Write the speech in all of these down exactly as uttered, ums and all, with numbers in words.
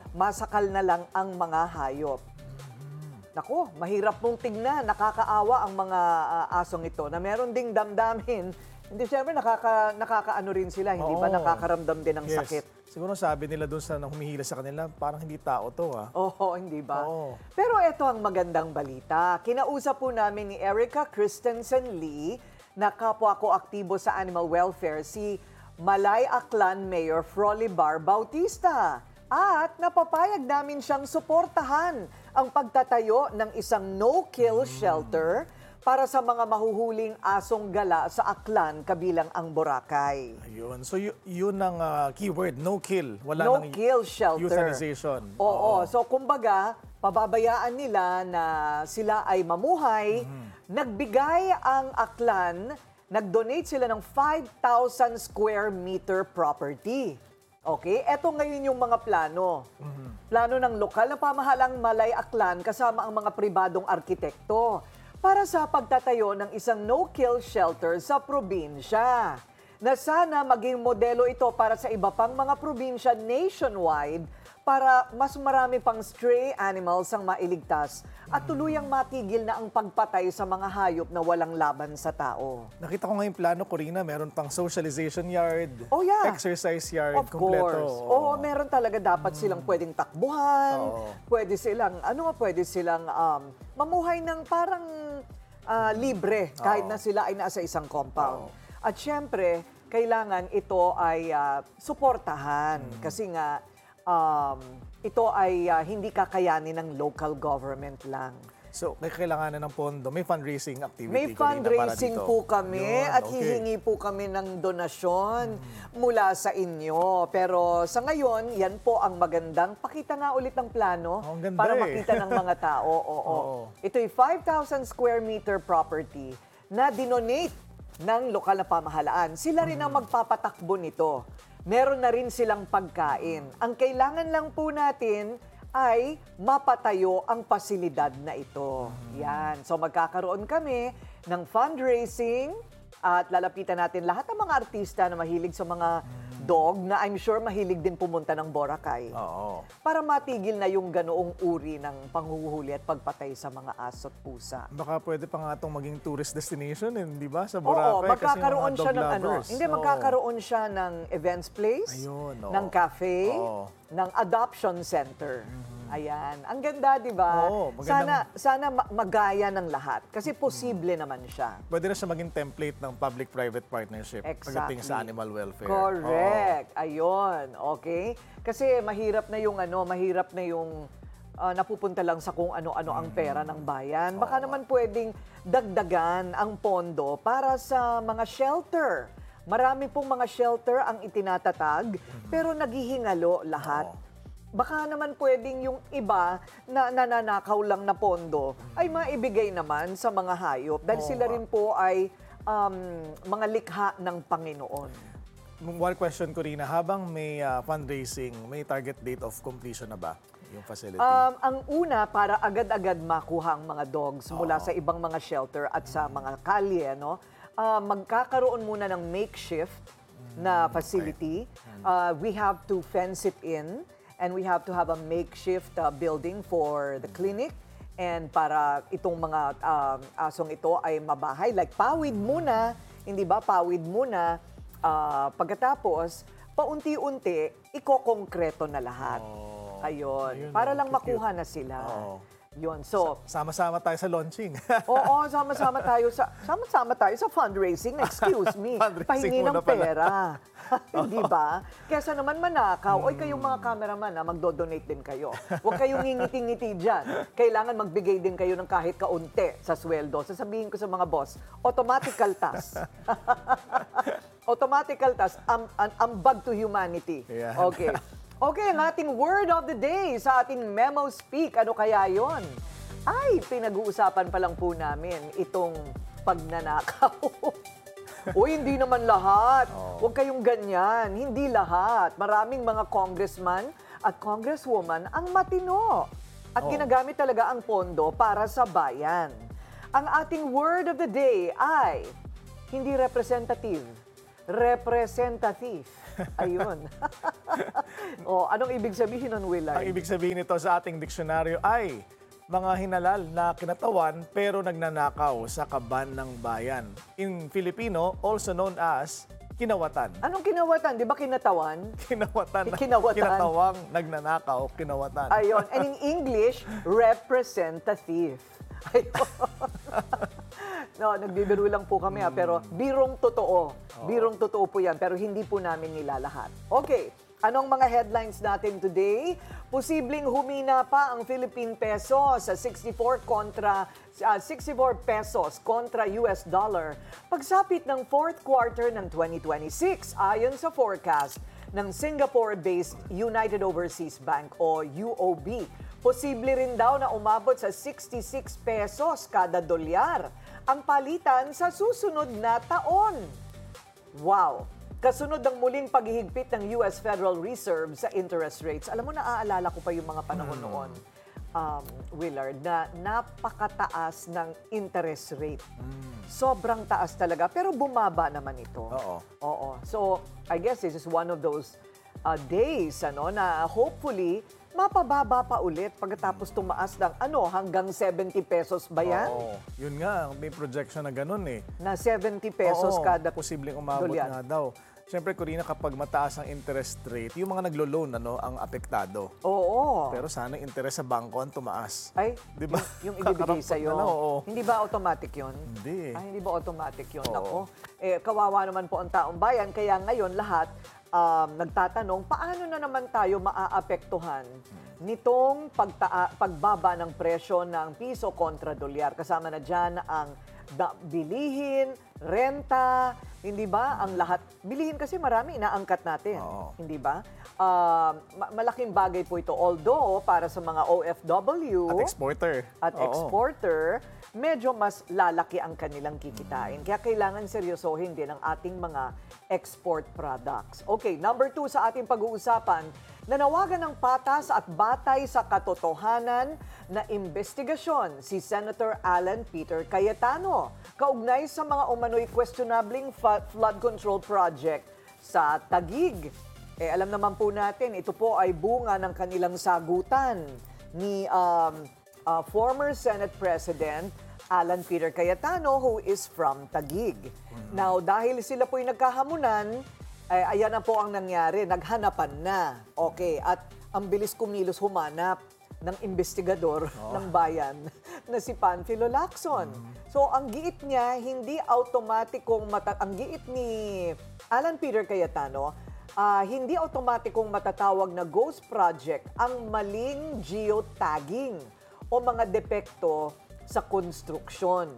masakal na lang ang mga hayop. Naku, mahirap mong tignan, nakakaawa ang mga uh, asong ito na meron ding damdamin. Hindi, siyempre nakaka, nakakaano rin sila, hindi ba Oo. nakakaramdam din ng Yes. sakit. Siguro sabi nila doon sa nang humihila sa kanila, parang hindi tao to ah. Oo, hindi ba? Oo. Pero ito ang magandang balita. Kinausap po namin ni Erica Christensen Lee, na kapwa ko aktibo sa animal welfare, si Malay Aklan Mayor Frolibar Bautista. At napapayag namin siyang suportahan ang pagtatayo ng isang no-kill shelter para sa mga mahuhuling asong gala sa Aklan kabilang ang Boracay. Ayun. So y- yun ang ah, keyword, no kill. Wala nang No-kill shelter. euthanization. Oo. So kumbaga, pababayaan nila na sila ay mamuhay. Nagbigay ang Aklan, nag-donate sila ng five thousand square meter property. Okay? Eto ngayon yung mga plano. Plano ng lokal na pamahalang Malay Aklan kasama ang mga pribadong arkitekto para sa pagtatayo ng isang no-kill shelter sa probinsya, na sana maging modelo ito para sa iba pang mga probinsya nationwide para mas marami pang stray animals ang mailigtas at tuluyang matigil na ang pagpatay sa mga hayop na walang laban sa tao. Nakita ko ngayong plano, Corina, meron pang socialization yard, Oh, yeah. exercise yard, Of kompleto. course. Oo, meron talaga dapat silang pwedeng takbuhan, Oo. pwede silang, ano nga, pwede silang um, mamuhay ng parang ah, libre kahit Oo. na sila ay nasa isang compound. At syempre, kailangan ito ay ah, suportahan kasi nga um, ito ay ah, hindi kakayanin ng local government lang. So, may kailanganan ng pondo. May fundraising activity, May Corina, para fundraising dito. po kami Yun, at okay. hihingi po kami ng donasyon mula sa inyo. Pero sa ngayon, yan po ang magandang. Pakita nga ulit ang plano Oh, ang ganda para eh. makita ng mga tao. Oo. Oo. Ito'y five thousand square meter property na dinonate ng lokal na pamahalaan. Sila rin ang magpapatakbo nito. Meron na rin silang pagkain. Ang kailangan lang po natin ay mapatayo ang pasilidad na ito. Yan. So magkakaroon kami ng fundraising at lalapitan natin lahat ng mga artista na mahilig sa mga dog na I'm sure mahilig din pumunta ng Boracay. Oo. Para matigil na yung ganoong uri ng panghuhuli at pagpatay sa mga aso at pusa. Baka pwede pa nga itong maging tourist destination, eh, di ba? Sa Oo, Boracay. magkakaroon kasi siya yung ng mga ano. dog lovers. Hindi, Oo. magkakaroon siya ng events place, Ayun, oo. ng cafe, Oo. ng adoption center. Ayan. Ang ganda, di ba? Oo, Sana, magandang- sana ma- magaya ng lahat. Kasi posible naman siya. Pwede na siya maging template ng public-private partnership pagdating sa animal welfare. Correct. Ayun. Okay? Kasi mahirap na yung ano, mahirap na yung ah, napupunta lang sa kung ano-ano ang pera ng bayan. Baka naman pwedeng dagdagan ang pondo para sa mga shelter. Marami pong mga shelter ang itinatatag, pero naghihingalo lahat. Oo. Baka naman pwedeng yung iba na nananakaw lang na pondo ay maibigay naman sa mga hayop dahil Oo sila nga. rin po ay um, mga likha ng Panginoon. One question, Corina. Habang may ah, fundraising, may target date of completion na ba yung facility? Um, ang una, para agad-agad makuha ang mga dogs mula sa ibang mga shelter at sa mga kalye, no? Ah, magkakaroon muna ng makeshift na facility. Uh, we have to fence it in and we have to have a makeshift uh, building for the clinic. And para itong mga um, asong ito ay mabahay, like pawid muna, hindi ba? Pawid muna. Ah, pagkatapos, paunti-unti, ikokongkreto na lahat. Oh, Ayun. ayun, Para oh, lang cute, makuha na sila. Oo. Yun. So, Sama-sama tayo sa launching. oo, sama-sama tayo sa sama-sama tayo sa fundraising. Excuse me. Fundraising Pahingi ng muna pala. pera. Hindi ba? Kesa naman manakaw. Oy, kayong mga cameraman, ha, magdo-donate din kayo. Huwag kayong ngingiti-ngiti dyan. Kailangan magbigay din kayo ng kahit kaunti sa sweldo. Sasabihin ko sa mga boss, automatic kaltas. Automatic kaltas, am, am, ambag to humanity. Ayan. Okay. Okay, ang ating word of the day sa ating Memo Speak. Ano kaya yon? Ay, pinag-uusapan pa lang po namin itong pagnanakaw. O hindi naman lahat. Huwag kayong ganyan. Hindi lahat. Maraming mga congressman at congresswoman ang matino. At Oh. ginagamit talaga ang pondo para sa bayan. Ang ating word of the day ay hindi representative. representative. Ayun. O, anong ibig sabihin nun, Willard? Ang ibig sabihin nito sa ating diksyonaryo ay mga hinalal na kinatawan pero nagnanakaw sa kaban ng bayan. In Filipino, also known as kinawatan. Anong kinawatan? Di ba kinatawan? Kinawatan. Kinawatan. Kinatawang nagnanakaw, kinawatan. Ayun. And in English, representative. Ayun. No, nagbibiro lang po kami ha, pero birong totoo. Birong totoo po yan, pero hindi po namin nilalahat. Okay, anong mga headlines natin today? Posibleng humina pa ang Philippine peso sa sixty-four kontra uh, sixty-four pesos kontra U S dollar pagsapit ng fourth quarter ng twenty twenty-six ayon sa forecast ng Singapore-based United Overseas Bank o U O B. Posible rin daw na umabot sa sixty-six pesos kada dolyar ang palitan sa susunod na taon. Wow! Kasunod ng muling paghihigpit ng U S Federal Reserve sa interest rates. Alam mo, naaalala ko pa yung mga panahon noon, um, Willard, na napakataas ng interest rate. Sobrang taas talaga, pero bumaba naman ito. Oo. Oo. So, I guess this is one of those uh, days ano, na hopefully mapababa pa ulit pagkatapos tumaas ng ano, hanggang seventy pesos ba yan? Oo. Yun nga, may projection na ganun eh. Na seventy pesos Oo, kada posibleng umabot dolyar. nga daw. Siyempre, Corina, kapag mataas ang interest rate, yung mga naglo-loan ano, ang apektado. Oo. Pero sana yung interest sa bangko ang tumaas. Ay, Di ba? yung, yung ibibigay Kakarampot sa'yo. na lang, oo. Hindi ba automatic yun? Hindi. Ay, hindi ba automatic yun? Oo. Ako, eh, kawawa naman po ang taong bayan. Kaya ngayon lahat um, nagtatanong, paano na naman tayo maaapektuhan nitong pagtaa- pagbaba ng presyo ng piso kontra dolyar? Kasama na dyan ang da- bilihin, renta, hindi ba? Ang lahat. Bilihin kasi marami inaangkat natin. Oo. Hindi ba? Uh, ma- malaking bagay po ito. Although, para sa mga O F W At exporter. at Oo. exporter, medyo mas lalaki ang kanilang kikitain. Kaya kailangan seryosohin din ang ating mga export products. Okay, number two sa ating pag-uusapan, nanawagan ng patas at batay sa katotohanan na investigasyon si Senator Alan Peter Cayetano kaugnay sa mga umano'y questionabling fa- flood control project sa Taguig. Eh, alam naman po natin, ito po ay bunga ng kanilang sagutan ni um, uh, former Senate President Alan Peter Cayetano, who is from Taguig. Mm-hmm. Now, dahil sila po'y nagkahamunan, ay ayan na po ang nangyari, naghanapan na. Okay, at ang bilis kumilos humanap ng investigador oh. ng bayan na si Panfilo Lacson. Mm-hmm. So, ang giit niya, hindi automatikong, mata- ang giit ni Alan Peter Cayetano, uh, hindi automatikong matatawag na ghost project ang maling geotagging o mga depekto sa konstruksyon.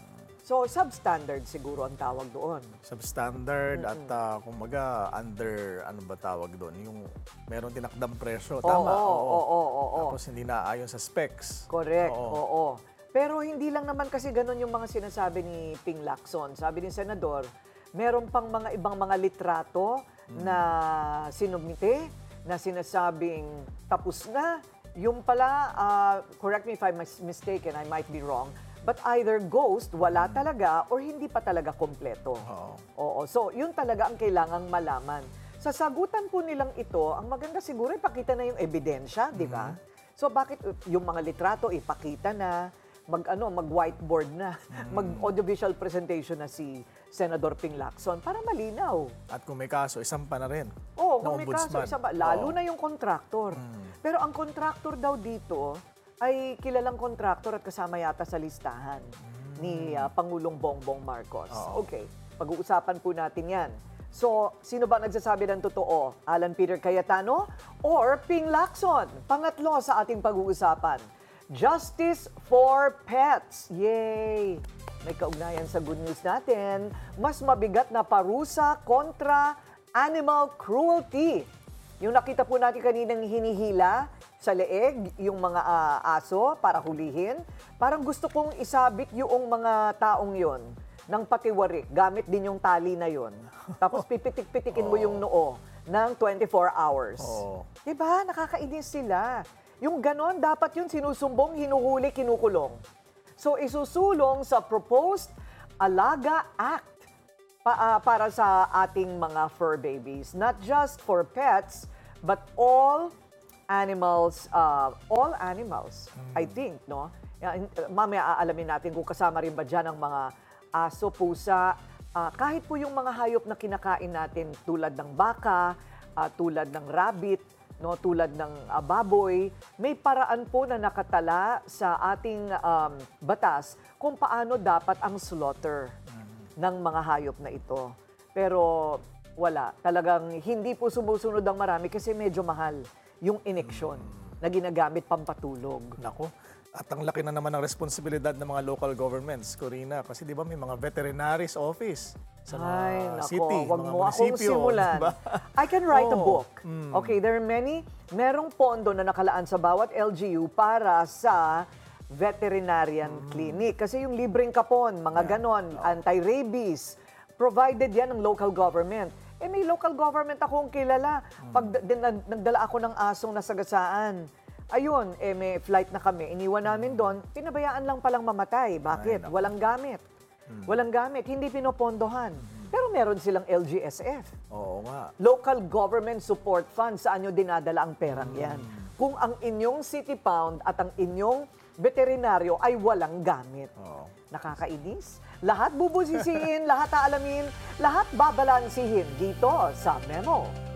So, substandard siguro ang tawag doon. Substandard at uh, kumbaga under, ano ba tawag doon? Yung meron tinakdang presyo. Oo, Tama? oo, oo, oo, oo. Tapos hindi naayon sa specs. Correct, Oo. oo. Pero hindi lang naman kasi ganun yung mga sinasabi ni Ping Lacson. Sabi ni Senador, meron pang mga ibang mga litrato hmm. na sinumite, na sinasabing tapos na. Yung pala, uh, correct me if I'm mis- mistaken, I might be wrong, but either ghost, wala talaga, or hindi pa talaga kompleto. Oo. Oo. So, yun talaga ang kailangang malaman. Sa sagutan po nilang ito, ang maganda siguro ipakita na yung ebidensya, di ba? Mm-hmm. So, bakit yung mga litrato ipakita na, mag ano, mag-whiteboard na, mm-hmm. mag-audiovisual presentation na si Senador Ping Lacson para malinaw. At kung may kaso, isang pa na rin. Oo, kung may kaso, isa ba, lalo Oo. na yung contractor. Mm. Pero ang contractor daw dito ay kilalang contractor at kasama yata sa listahan mm. ni uh, Pangulong Bongbong Marcos. Oo. Okay, pag-uusapan po natin yan. So, sino ba nagsasabi ng totoo? Alan Peter Cayetano or Ping Lacson? Pangatlo sa ating pag-uusapan. Justice for Pets. Yay! May kaugnayan sa good news natin. Mas mabigat na parusa kontra animal cruelty. Yung nakita po natin kaninang hinihila sa leeg, yung mga uh, aso para hulihin. Parang gusto kong isabit yung mga taong yon ng patiwarik. Gamit din yung tali na yon. Tapos pipitik-pitikin mo yung noo ng twenty-four hours. Oh. Diba? Nakakainis sila. Yung ganon, dapat yun sinusumbong, hinuhuli, kinukulong. So, isusulong sa Proposed Alaga Act pa- ah, para sa ating mga fur babies. Not just for pets, but all animals, uh, all animals, I think, no? Yan, mamaya aalamin natin kung kasama rin ba dyan ang mga aso, pusa, ah, kahit po yung mga hayop na kinakain natin tulad ng baka, ah, tulad ng rabbit, no, tulad ng ah, baboy, may paraan po na nakatala sa ating um, batas kung paano dapat ang slaughter ng mga hayop na ito. Pero wala, talagang hindi po sumusunod ang marami kasi medyo mahal yung ineksyon na ginagamit pampatulog. Nako. At ang laki na naman ng responsibilidad ng mga local governments, Corina. Kasi di ba may mga veterinaries office sa mga Ay, nako, city, wag mga mo akong munisipyo. simulan. Diba? I can write a Oo. book. Mm. Okay, there are many, merong pondo na nakalaan sa bawat L G U para sa veterinarian clinic. Kasi yung libreng kapon, mga ganon, anti-rabies, provided yan ng local government. Eh may local government akong kilala. Pag d- din- nagdala ako ng asong nasagasaan, ayun, eh may flight na kami, iniwan namin doon, pinabayaan lang palang mamatay. Bakit? Walang gamit. Walang gamit, hindi pinopondohan. Pero meron silang L G S F. Oo nga. Local Government Support Fund, saan nyo dinadala ang perang yan? Kung ang inyong city pound at ang inyong veterinaryo ay walang gamit. Oo. Nakakainis? Lahat bubusisiin, lahat aalamin, lahat babalansihin dito sa Memo.